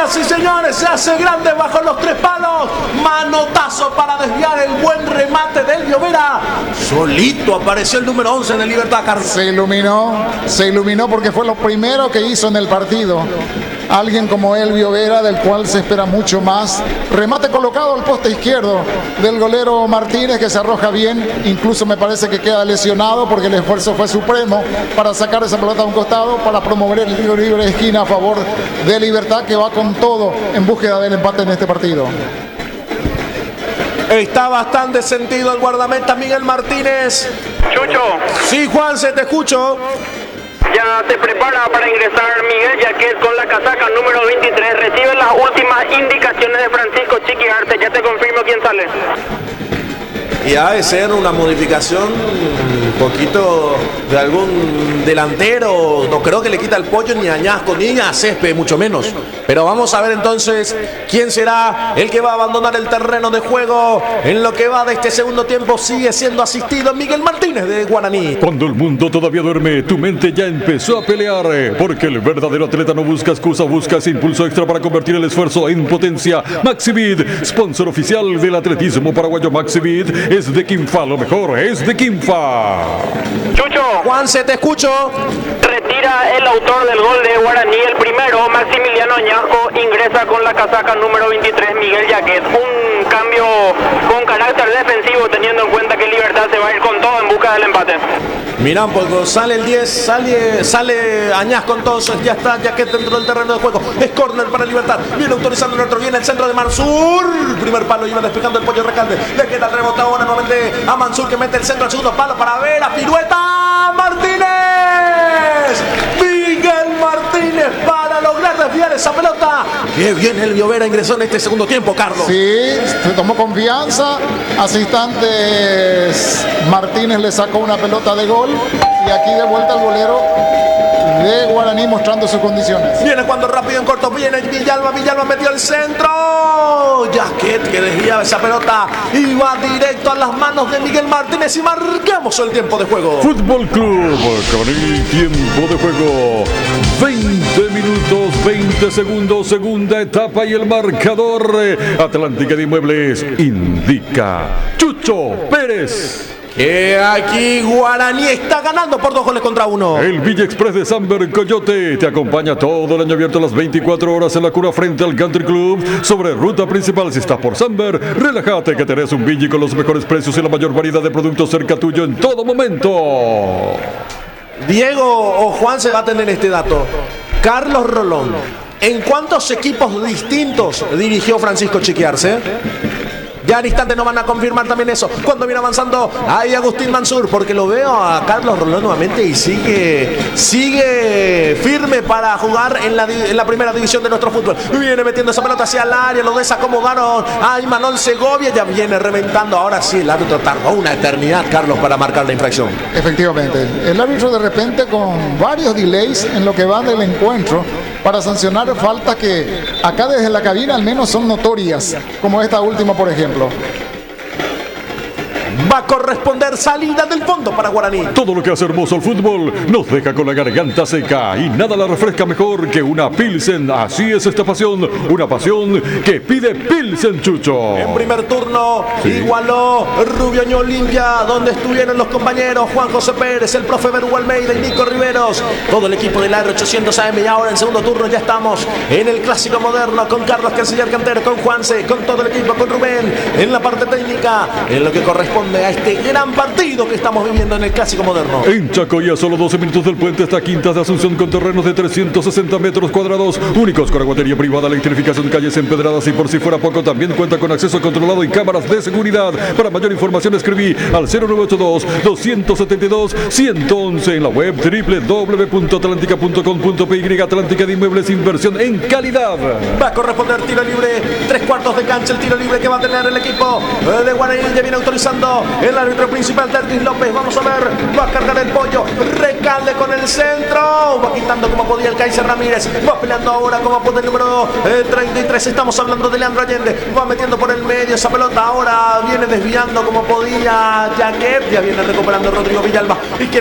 Señoras y señores, se hace grande bajo los tres palos. Manotazo para desviar el buen remate del Llovera. Solito apareció el número 11 de Libertad, Carlos. Se iluminó porque fue lo primero que hizo en el partido. Alguien como Elvio Vera, del cual se espera mucho más. Remate colocado al poste izquierdo del golero Martínez, que se arroja bien. Incluso me parece que queda lesionado porque el esfuerzo fue supremo para sacar esa pelota a un costado, para promover el tiro libre de esquina a favor de Libertad, que va con todo en búsqueda del empate en este partido. Está bastante sentido el guardameta Miguel Martínez. Chucho. Sí, Juan, se te escucho. Ya se prepara para ingresar Miguel Yaquet con la casaca número 23. Recibe las últimas indicaciones de Francisco Chiquiarte. Ya te confirmo quién sale. Y ha de ser una modificación un poquito de algún delantero. No creo que le quita el pollo ni a Añasco ni a Césped, mucho menos. Pero vamos a ver entonces quién será el que va a abandonar el terreno de juego. En lo que va de este segundo tiempo sigue siendo asistido Miguel Martínez de Guaraní. Cuando el mundo todavía duerme, tu mente ya empezó a pelear. Porque el verdadero atleta no busca excusa, busca ese impulso extra para convertir el esfuerzo en potencia. Maxivit, sponsor oficial del atletismo paraguayo. Maxivit es de Quimfa, lo mejor es de Quimfa. Chucho. Juan, se te escucho. Retira el autor del gol de Guaraní, el primero, Maximiliano Añasco, ingresa con la casaca número 23, Miguel Yaquet. Un cambio con carácter defensivo, teniendo en cuenta que Libertad se va a ir con todo en busca del empate. Mirá, pues sale el 10, sale Añasco entonces, ya está Yaquet dentro del terreno de juego. Es córner para Libertad, viene autorizando el otro, viene el centro de Mansur. Primer palo, iba despejando el pollo Recalde. Le queda el rebote ahora nuevamente a Mansur, que mete el centro al segundo palo para ver a pirueta Martínez. Miguel Martínez para lograr desviar esa pelota. Qué bien el Llovera ingresó en este segundo tiempo, Carlos. Sí, se tomó confianza. Hace instantes Martínez le sacó una pelota de gol. Y aquí de vuelta el golero de Guaraní mostrando sus condiciones. Viene cuando rápido en corto, viene Villalba metió el centro. Yaquet que desvía esa pelota y va directo a las manos de Miguel Martínez y marcamos el tiempo de juego. Fútbol Club Guaraní, tiempo de juego 20 minutos 20 segundos, segunda etapa, y el marcador Atlántica de Inmuebles indica Chucho Pérez. Que aquí Guaraní está ganando por 2-1. El Villa Express de Samber Coyote te acompaña todo el año abierto a las 24 horas en la cura frente al Country Club. Sobre ruta principal, si estás por Samber, relájate que tenés un Villa con los mejores precios y la mayor variedad de productos cerca tuyo en todo momento. Diego o Juan se va a tener este dato. Carlos Rolón, ¿en cuántos equipos distintos dirigió Francisco Chiquiarse? Ya al instante nos van a confirmar también eso. Cuando viene avanzando ahí Agustín Mansur, porque lo veo a Carlos Rolón nuevamente y sigue firme para jugar en la primera división de nuestro fútbol. Viene metiendo esa pelota hacia el área, lo desacomodaron. Ahí Manuel Segovia ya viene reventando. Ahora sí, el árbitro tardó una eternidad, Carlos, para marcar la infracción. Efectivamente, el árbitro de repente con varios delays en lo que va del encuentro para sancionar faltas que acá desde la cabina al menos son notorias, como esta última, por ejemplo. Va a corresponder salida del fondo para Guaraní. Todo lo que hace hermoso el fútbol nos deja con la garganta seca y nada la refresca mejor que una Pilsen. Así es esta pasión, una pasión que pide Pilsen, Chucho. En primer turno igualó Rubio Olimpia, donde estuvieron los compañeros Juan José Pérez, el profe Beru Almeida y Nico Riveros, todo el equipo del AR800 AM. Y ahora en segundo turno ya estamos en el clásico moderno con Carlos Canciller Cantero, con Juanse, con todo el equipo, con Rubén en la parte técnica, en lo que corresponde a este gran partido que estamos viviendo en el clásico moderno. En Chacoya, solo 12 minutos del puente, está Quintas de Asunción, con terrenos de 360 metros cuadrados, únicos con aguatería privada, electrificación, calles empedradas y, por si fuera poco, también cuenta con acceso controlado y cámaras de seguridad. Para mayor información escribí al 0982-272-111 en la web www.atlantica.com.py. Atlántica de Inmuebles, inversión en calidad. Va a corresponder tiro libre, 3/4 de cancha, el tiro libre que va a tener el equipo de Guaraní. Ya viene autorizando el árbitro principal, Tertis López. Vamos a ver, va a cargar el pollo, Recalde con el centro, va quitando como podía el Kaiser Ramírez, va peleando ahora como puede el número 33, estamos hablando de Leandro Allende, va metiendo por el medio esa pelota, ahora viene desviando como podía Yaquet, ya viene recuperando Rodrigo Villalba y